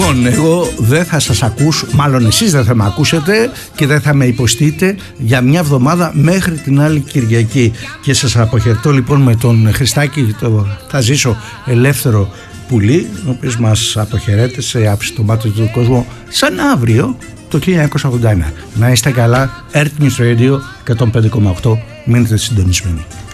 Λοιπόν, εγώ δεν θα σας ακούσω, μάλλον εσείς δεν θα με ακούσετε και δεν θα με υποστείτε για μια εβδομάδα μέχρι την άλλη Κυριακή. Και σας αποχαιρετώ λοιπόν με τον Χριστάκη, θα ζήσω ελεύθερο πουλί, ο οποίος μας αποχαιρέτησε άψη το μάτι του κόσμου σαν αύριο το 1981. Να είστε καλά, Earth News Radio 105,8, μείνετε συντονισμένοι.